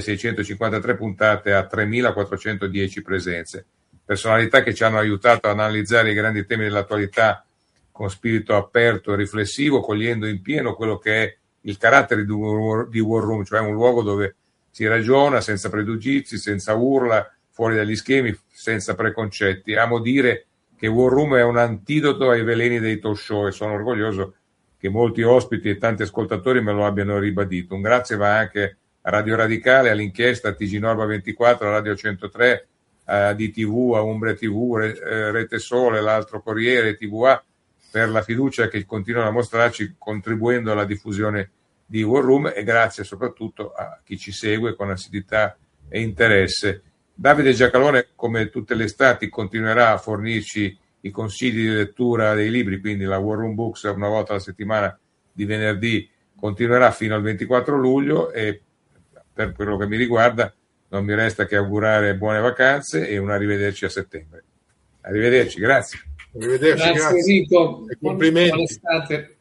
1653 puntate a 3410 presenze. Personalità che ci hanno aiutato ad analizzare i grandi temi dell'attualità con spirito aperto e riflessivo, cogliendo in pieno quello che è il carattere di War Room, cioè un luogo dove si ragiona senza pregiudizi, senza urla, fuori dagli schemi, senza preconcetti. Amo dire che War Room è un antidoto ai veleni dei talk show, e sono orgoglioso che molti ospiti e tanti ascoltatori me lo abbiano ribadito. Un grazie va anche a Radio Radicale, all'Inchiesta, a TG Norma 24, a Radio 103, a DTV, a Umbria TV, Rete Sole, l'altro Corriere, TVA, per la fiducia che continuano a mostrarci contribuendo alla diffusione di War Room, e grazie soprattutto a chi ci segue con assiduità e interesse. Davide Giacalone, come tutte le estati, continuerà a fornirci i consigli di lettura dei libri, quindi la War Room Books una volta alla settimana di venerdì continuerà fino al 24 luglio e per quello che mi riguarda non mi resta che augurare buone vacanze e un arrivederci a settembre. Arrivederci, grazie. Arrivederci, Grazie Enrico, complimenti. buona estate.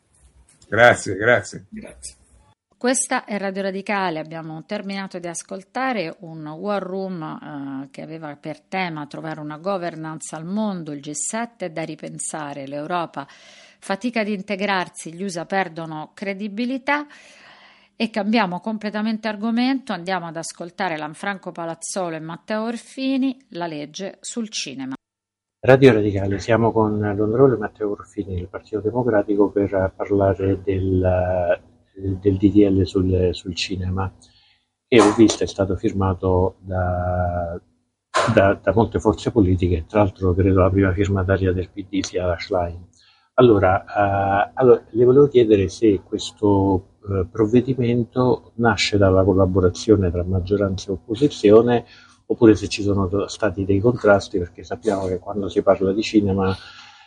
Grazie. Questa è Radio Radicale, abbiamo terminato di ascoltare un War Room che aveva per tema trovare una governance al mondo, il G7 è da ripensare, l'Europa fatica ad integrarsi, gli USA perdono credibilità. E cambiamo completamente argomento, andiamo ad ascoltare Lanfranco Palazzolo e Matteo Orfini, la legge sul cinema. Radio Radicale, siamo con l'onorevole Matteo Orfini del Partito Democratico per parlare del DDL sul cinema, che ho visto è stato firmato da molte forze politiche, tra l'altro credo la prima firmataria del PD sia la Schlein. Allora, le volevo chiedere se questo provvedimento nasce dalla collaborazione tra maggioranza e opposizione oppure se ci sono stati dei contrasti, perché sappiamo che quando si parla di cinema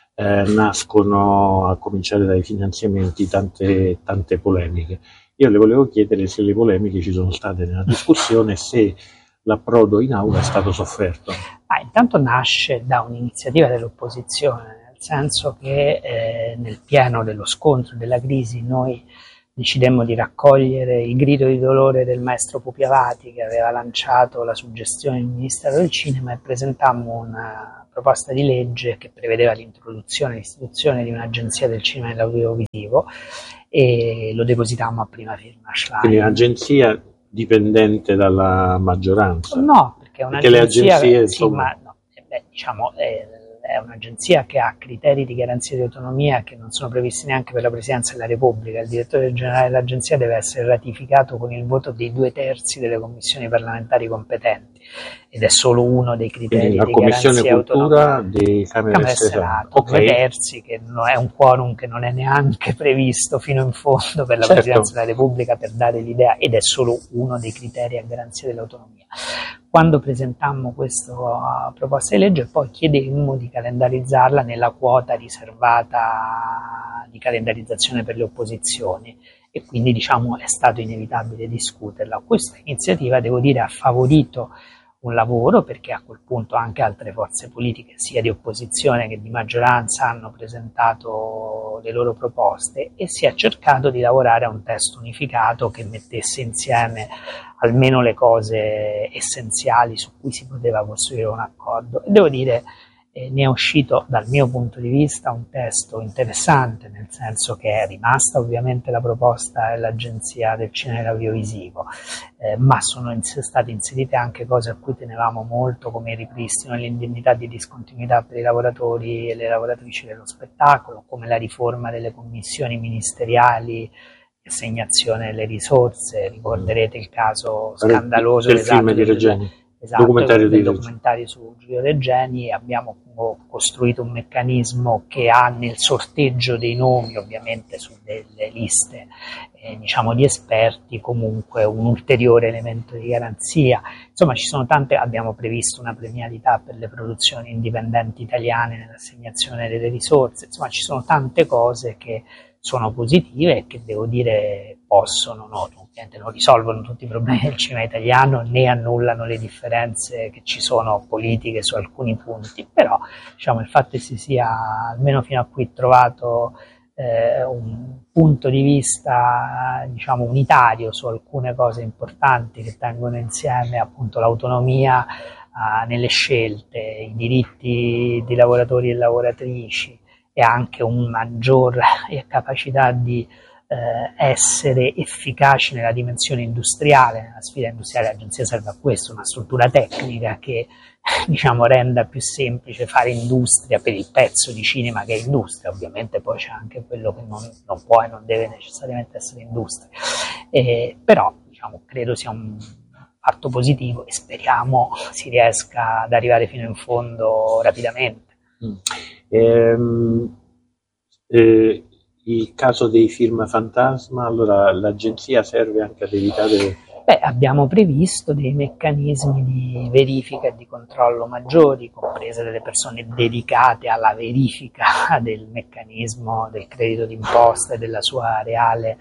nascono, a cominciare dai finanziamenti, tante polemiche. Io le volevo chiedere se le polemiche ci sono state nella discussione e se l'approdo in aula è stato sofferto. Intanto nasce da un'iniziativa dell'opposizione, nel senso che nel pieno dello scontro, della crisi, noi decidemmo di raccogliere il grido di dolore del maestro Pupi Avati, che aveva lanciato la suggestione del Ministero del Cinema, e presentammo una proposta di legge che prevedeva l'istituzione di un'agenzia del cinema e dell'audiovisivo, e lo depositammo a prima firma Schlein. Quindi un'agenzia dipendente dalla maggioranza? No, perché è un'agenzia, le agenzie, sì, ma no, diciamo, è un'agenzia che ha criteri di garanzia di autonomia che non sono previsti neanche per la Presidenza della Repubblica. Il direttore generale dell'agenzia deve essere ratificato con il voto dei 2/3 delle commissioni parlamentari competenti, ed è solo uno dei criteri di garanzia di autonomia. Di Camera e Senato. 2/3, che è un quorum che non è neanche previsto fino in fondo per la Presidenza della Repubblica, per dare l'idea, ed è solo uno dei criteri a garanzia dell'autonomia. Quando presentammo questa proposta di legge, poi chiedemmo di calendarizzarla nella quota riservata di calendarizzazione per le opposizioni, e quindi è stato inevitabile discuterla. Questa iniziativa, devo dire, ha favorito un lavoro, perché a quel punto anche altre forze politiche, sia di opposizione che di maggioranza, hanno presentato le loro proposte, e si è cercato di lavorare a un testo unificato che mettesse insieme almeno le cose essenziali su cui si poteva costruire un accordo. E devo dire, ne è uscito dal mio punto di vista un testo interessante, nel senso che è rimasta ovviamente la proposta dell'Agenzia del Cinema e dell'Audiovisivo, ma sono state inserite anche cose a cui tenevamo molto, come il ripristino dell'indennità di discontinuità per i lavoratori e le lavoratrici dello spettacolo, come la riforma delle commissioni ministeriali, assegnazione delle risorse. Ricorderete il caso scandaloso del film di Regeni. Documentario su Giulio Regeni. Abbiamo costruito un meccanismo che ha nel sorteggio dei nomi, ovviamente su delle liste di esperti, comunque un ulteriore elemento di garanzia. Insomma, ci sono abbiamo previsto una premialità per le produzioni indipendenti italiane nell'assegnazione delle risorse. Insomma, ci sono tante cose che sono positive e che, devo dire, ovviamente non risolvono tutti i problemi del cinema italiano, né annullano le differenze che ci sono politiche su alcuni punti, però il fatto che si sia almeno fino a qui trovato un punto di vista unitario su alcune cose importanti che tengono insieme appunto l'autonomia nelle scelte, i diritti di lavoratori e lavoratrici, e anche una maggior capacità di essere efficaci nella dimensione industriale, nella sfida industriale. L'agenzia serve a questo, una struttura tecnica che renda più semplice fare industria per il pezzo di cinema che è industria. Ovviamente poi c'è anche quello che non può e non deve necessariamente essere industria, però credo sia un fatto positivo e speriamo si riesca ad arrivare fino in fondo rapidamente. Il caso dei film fantasma, allora l'agenzia serve anche ad evitare... Abbiamo previsto dei meccanismi di verifica e di controllo maggiori, comprese delle persone dedicate alla verifica del meccanismo del credito d'imposta e della sua reale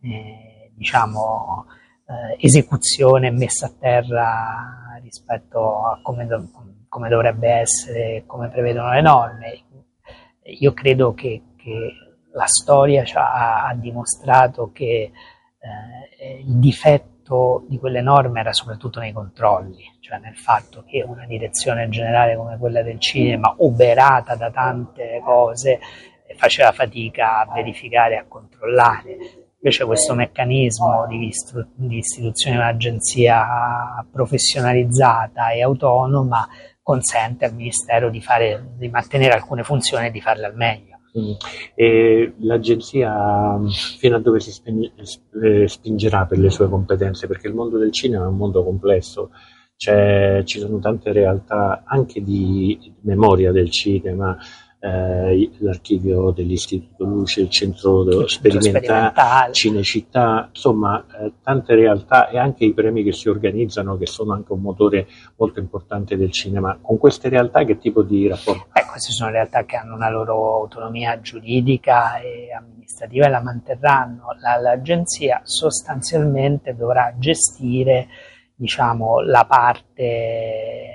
esecuzione e messa a terra rispetto a come dovrebbe essere, come prevedono le norme. Io credo che la storia ha dimostrato che il difetto di quelle norme era soprattutto nei controlli, cioè nel fatto che una direzione generale come quella del cinema, oberata da tante cose, faceva fatica a verificare e a controllare. Invece questo meccanismo di istituzione di un'agenzia professionalizzata e autonoma consente al Ministero di mantenere alcune funzioni e di farle al meglio. E l'agenzia fino a dove si spingerà per le sue competenze? Perché il mondo del cinema è un mondo complesso, ci sono tante realtà anche di memoria del cinema, l'archivio dell'Istituto Luce, il centro sperimentale, Cinecittà, insomma tante realtà e anche i premi che si organizzano, che sono anche un motore molto importante del cinema. Con queste realtà che tipo di rapporto? Queste sono realtà che hanno una loro autonomia giuridica e amministrativa e la manterranno. L'agenzia sostanzialmente dovrà gestire, diciamo, la parte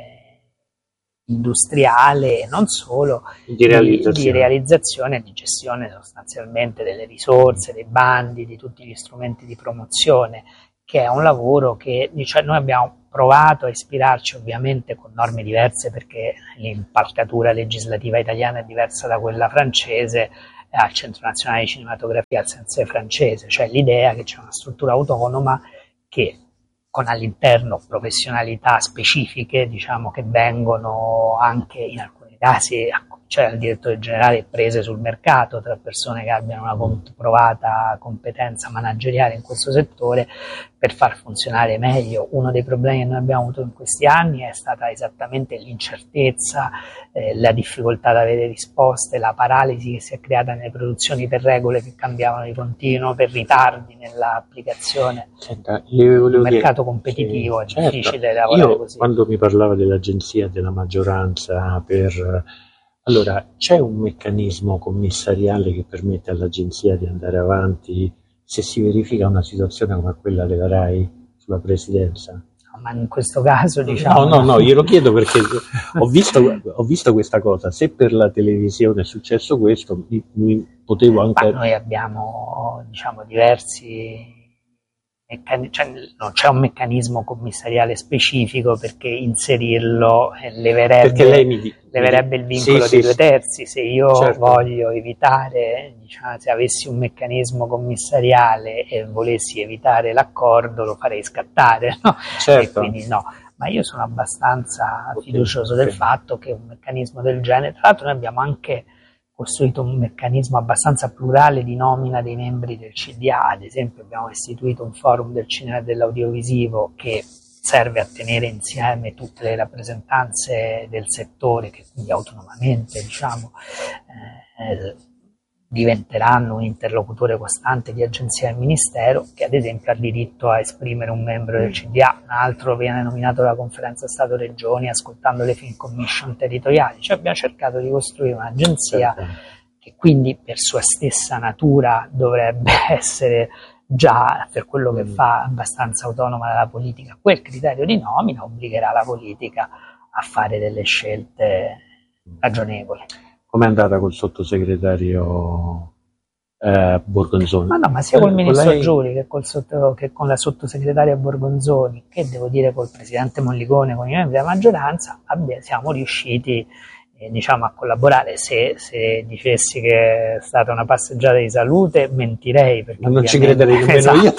industriale e non solo di realizzazione e di gestione sostanzialmente delle risorse, dei bandi, di tutti gli strumenti di promozione, che è un lavoro che noi abbiamo provato a ispirarci, ovviamente con norme diverse perché l'impalcatura legislativa italiana è diversa da quella francese, al Centro Nazionale di Cinematografia, al CNC francese, cioè l'idea che c'è una struttura autonoma che con all'interno professionalità specifiche, diciamo, che vengono anche in alcuni casi, cioè il direttore generale, prese sul mercato tra persone che abbiano una comprovata competenza manageriale in questo settore per far funzionare meglio. Uno dei problemi che noi abbiamo avuto in questi anni è stata esattamente l'incertezza, la difficoltà ad avere risposte, la paralisi che si è creata nelle produzioni per regole che cambiavano di continuo, per ritardi nell'applicazione. Senta, un mercato competitivo, è difficile lavorare così. Quando mi parlava dell'agenzia della maggioranza allora, c'è un meccanismo commissariale che permette all'agenzia di andare avanti se si verifica una situazione come quella della RAI sulla presidenza? No, ma in questo caso diciamo... No, glielo chiedo perché ho visto questa cosa. Se per la televisione è successo questo, mi potevo anche... Ma noi abbiamo, diciamo, diversi... non c'è un meccanismo commissariale specifico perché inserirlo leverebbe il vincolo dei 2/3. Se io voglio evitare, diciamo, se avessi un meccanismo commissariale e volessi evitare l'accordo, lo farei scattare, no? E quindi no. Ma io sono abbastanza fiducioso del fatto che un meccanismo del genere, tra l'altro noi abbiamo anche costruito un meccanismo abbastanza plurale di nomina dei membri del CDA. Ad esempio abbiamo istituito un forum del cinema e dell'audiovisivo che serve a tenere insieme tutte le rappresentanze del settore che quindi autonomamente, diciamo, diventeranno un interlocutore costante di agenzia del Ministero, che ad esempio ha diritto a esprimere un membro del CDA, un altro viene nominato dalla Conferenza Stato-Regioni ascoltando le film commission territoriali. Cioè abbiamo cercato di costruire un'agenzia che quindi per sua stessa natura dovrebbe essere già, per quello che fa, abbastanza autonoma dalla politica. Quel criterio di nomina obbligherà la politica a fare delle scelte ragionevoli. Com'è andata col sottosegretario Borgonzoni? Ma sia col ministro Giuli che con la sottosegretaria Borgonzoni, che devo dire col presidente Mollicone, con i membri della maggioranza, siamo riusciti diciamo, a collaborare. Se dicessi che è stata una passeggiata di salute mentirei, perché ma non ci crederei nemmeno io,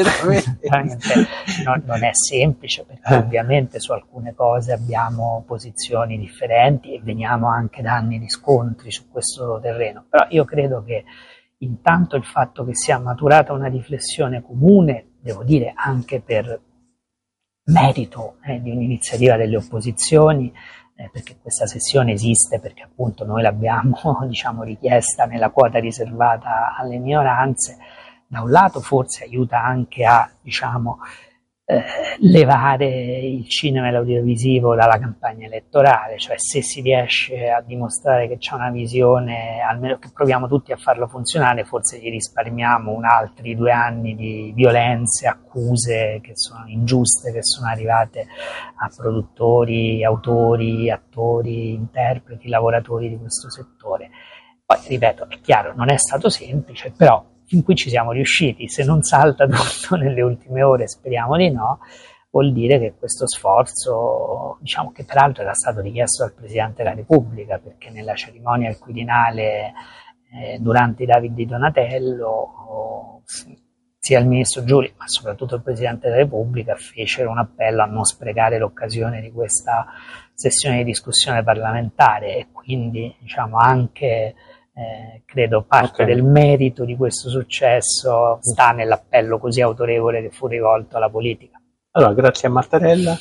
non è semplice, perché ovviamente su alcune cose abbiamo posizioni differenti e veniamo anche da anni di scontri su questo terreno, però io credo che intanto il fatto che sia maturata una riflessione comune, devo dire anche per merito di un'iniziativa delle opposizioni, perché questa sessione esiste perché appunto noi l'abbiamo, diciamo, richiesta nella quota riservata alle minoranze, da un lato forse aiuta anche a, diciamo, levare il cinema e l'audiovisivo dalla campagna elettorale, cioè se si riesce a dimostrare che c'è una visione, almeno che proviamo tutti a farlo funzionare, forse gli risparmiamo altri 2 anni di violenze, accuse che sono ingiuste, che sono arrivate a produttori, autori, attori, interpreti, lavoratori di questo settore. Poi, ripeto, è chiaro, non è stato semplice, però fin qui ci siamo riusciti. Se non salta tutto nelle ultime ore, speriamo di no, vuol dire che questo sforzo, diciamo, che peraltro era stato richiesto dal Presidente della Repubblica, perché nella cerimonia al Quirinale durante i David di Donatello sia il Ministro Giuli ma soprattutto il Presidente della Repubblica fecero un appello a non sprecare l'occasione di questa sessione di discussione parlamentare, e quindi, diciamo, anche credo parte del merito di questo successo sta nell'appello così autorevole che fu rivolto alla politica. Allora, grazie a Mattarella.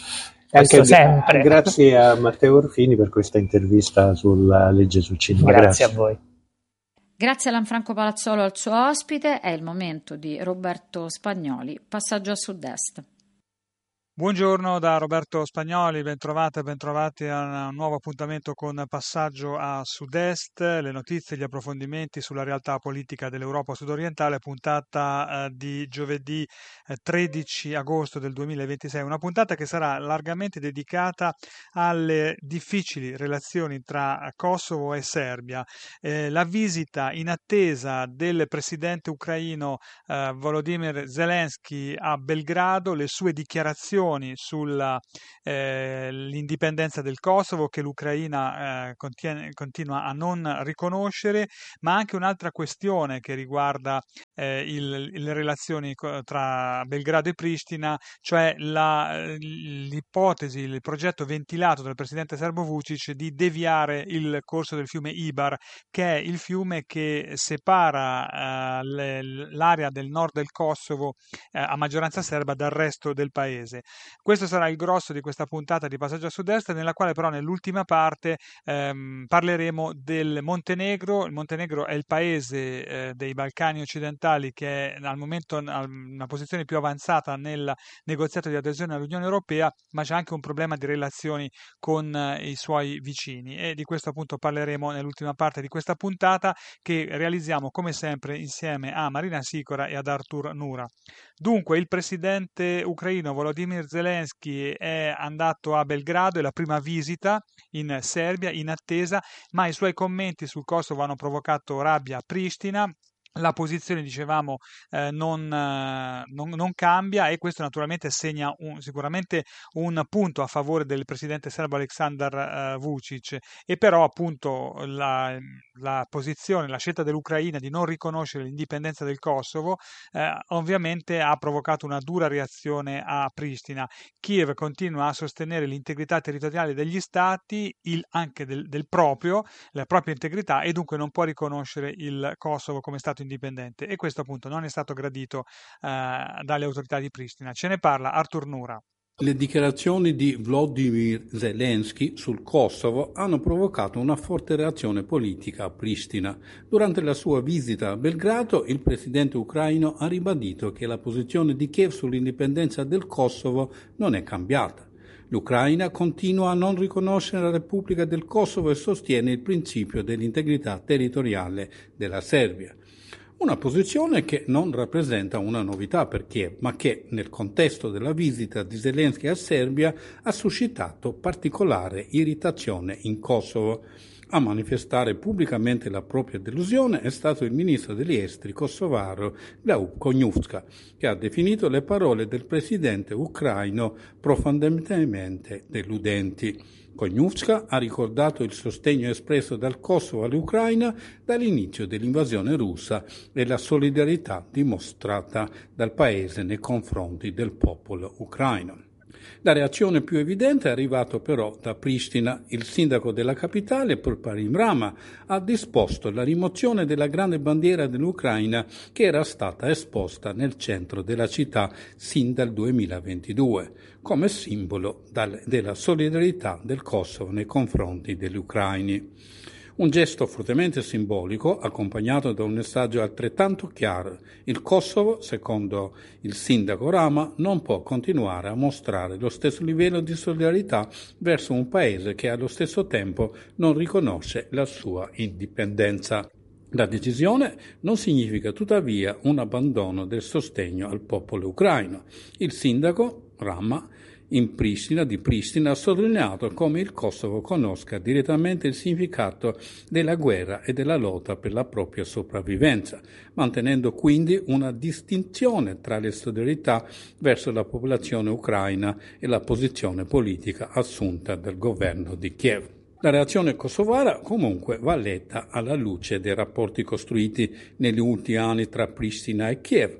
Anche sempre. Grazie a Matteo Orfini per questa intervista sulla legge sul cinema. Grazie a voi. Grazie a Lanfranco Palazzolo, al suo ospite. È il momento di Roberto Spagnoli. Passaggio a Sud-Est. Buongiorno da Roberto Spagnoli, bentrovate e bentrovati a un nuovo appuntamento con Passaggio a Sud-Est, le notizie, gli approfondimenti sulla realtà politica dell'Europa sudorientale, puntata di giovedì 13 agosto del 2026, una puntata che sarà largamente dedicata alle difficili relazioni tra Kosovo e Serbia. La visita in attesa del presidente ucraino Volodymyr Zelensky a Belgrado, le sue dichiarazioni sulla l'indipendenza del Kosovo che l'Ucraina continua a non riconoscere, ma anche un'altra questione che riguarda le relazioni tra Belgrado e Pristina, cioè l'ipotesi, il progetto ventilato dal presidente serbo Vučić di deviare il corso del fiume Ibar, che è il fiume che separa l'area del nord del Kosovo a maggioranza serba dal resto del paese. Questo sarà il grosso di questa puntata di Passaggio a Sud-Est, nella quale però nell'ultima parte parleremo del Montenegro. Il Montenegro è il paese dei Balcani occidentali che è al momento in una posizione più avanzata nel negoziato di adesione all'Unione Europea, ma c'è anche un problema di relazioni con i suoi vicini, e di questo appunto parleremo nell'ultima parte di questa puntata, che realizziamo come sempre insieme a Marina Sicora e ad Artur Nura. Dunque, il presidente ucraino Volodymyr Zelensky è andato a Belgrado, è la prima visita in Serbia in attesa, ma i suoi commenti sul Kosovo hanno provocato rabbia a Pristina. La posizione, dicevamo, non cambia, e questo naturalmente segna sicuramente un punto a favore del presidente serbo Aleksandar Vučić, e però appunto la posizione, la scelta dell'Ucraina di non riconoscere l'indipendenza del Kosovo ovviamente ha provocato una dura reazione a Pristina. Kiev continua a sostenere l'integrità territoriale degli stati, anche la propria integrità, e dunque non può riconoscere il Kosovo come stato indipendente, e questo appunto non è stato gradito dalle autorità di Pristina. Ce ne parla Artur Nura. Le dichiarazioni di Volodymyr Zelensky sul Kosovo hanno provocato una forte reazione politica a Pristina. Durante la sua visita a Belgrado, il presidente ucraino ha ribadito che la posizione di Kiev sull'indipendenza del Kosovo non è cambiata. L'Ucraina continua a non riconoscere la Repubblica del Kosovo e sostiene il principio dell'integrità territoriale della Serbia. Una posizione che non rappresenta una novità per Kiev, ma che, nel contesto della visita di Zelensky a Serbia, ha suscitato particolare irritazione in Kosovo. A manifestare pubblicamente la propria delusione è stato il ministro degli esteri kosovaro Ljub Konjuvska, che ha definito le parole del presidente ucraino profondamente deludenti. Konjuvska ha ricordato il sostegno espresso dal Kosovo all'Ucraina dall'inizio dell'invasione russa e la solidarietà dimostrata dal paese nei confronti del popolo ucraino. La reazione più evidente è arrivata però da Pristina. Il sindaco della capitale, Purparim Rama, ha disposto la rimozione della grande bandiera dell'Ucraina che era stata esposta nel centro della città sin dal 2022, come simbolo della solidarietà del Kosovo nei confronti degli ucraini. Un gesto fortemente simbolico, accompagnato da un messaggio altrettanto chiaro. Il Kosovo, secondo il sindaco Rama, non può continuare a mostrare lo stesso livello di solidarietà verso un paese che allo stesso tempo non riconosce la sua indipendenza. La decisione non significa tuttavia un abbandono del sostegno al popolo ucraino. Il sindaco Rama di Pristina ha sottolineato come il Kosovo conosca direttamente il significato della guerra e della lotta per la propria sopravvivenza, mantenendo quindi una distinzione tra le solidarietà verso la popolazione ucraina e la posizione politica assunta dal governo di Kiev. La reazione kosovara comunque va letta alla luce dei rapporti costruiti negli ultimi anni tra Pristina e Kiev.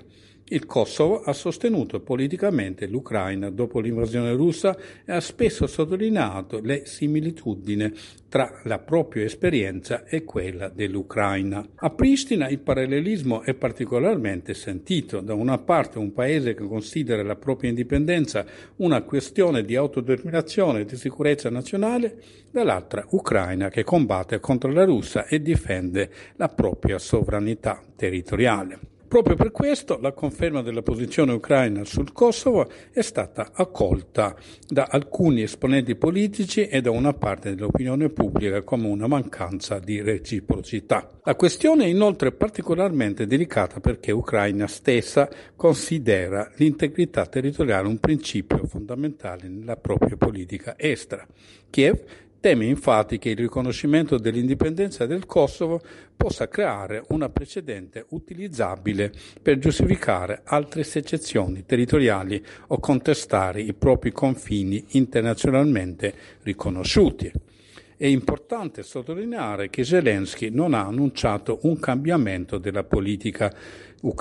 Il Kosovo ha sostenuto politicamente l'Ucraina dopo l'invasione russa e ha spesso sottolineato le similitudini tra la propria esperienza e quella dell'Ucraina. A Pristina il parallelismo è particolarmente sentito. Da una parte un paese che considera la propria indipendenza una questione di autodeterminazione e di sicurezza nazionale, dall'altra Ucraina che combatte contro la Russia e difende la propria sovranità territoriale. Proprio per questo la conferma della posizione ucraina sul Kosovo è stata accolta da alcuni esponenti politici e da una parte dell'opinione pubblica come una mancanza di reciprocità. La questione è inoltre particolarmente delicata perché Ucraina stessa considera l'integrità territoriale un principio fondamentale nella propria politica estera. Kiev teme infatti che il riconoscimento dell'indipendenza del Kosovo possa creare una precedente utilizzabile per giustificare altre secessioni territoriali o contestare i propri confini internazionalmente riconosciuti. È importante sottolineare che Zelensky non ha annunciato un cambiamento della politica